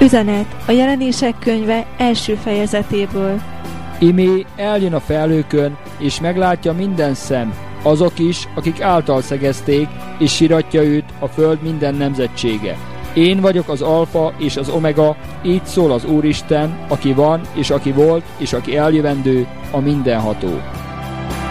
Üzenet a Jelenések könyve első fejezetéből. Imé eljön a felhőkön, és meglátja minden szem, azok is, akik által szegezték, és siratja őt a föld minden nemzetsége. Én vagyok az alfa és az omega, így szól az Úristen, aki van, és aki volt, és aki eljövendő, a mindenható.